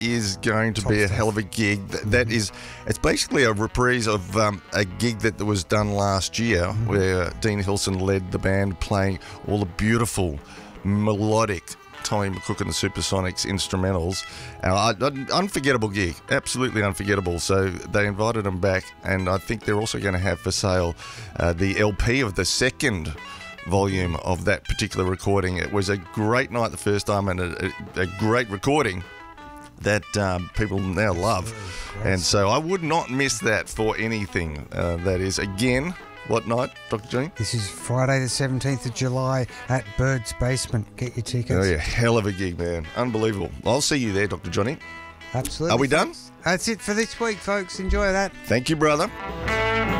is going to be a hell of a gig. It's basically a reprise of a gig that was done last year where Dean Hilson led the band playing all the beautiful melodic Tommy McCook and the Supersonics instrumentals. Unforgettable gig, absolutely unforgettable. So they invited them back, and I think they're also going to have for sale the LP of the second volume of that particular recording. It was a great night the first time, and a great recording that people now love. And so I would not miss that for anything. That is, again, what night, Dr. Johnny? This is Friday the 17th of July at Bird's Basement. Get your tickets. Oh, yeah, hell of a gig, man. Unbelievable. I'll see you there, Dr. Johnny. Absolutely. Are we done? That's it for this week, folks. Enjoy that. Thank you, brother.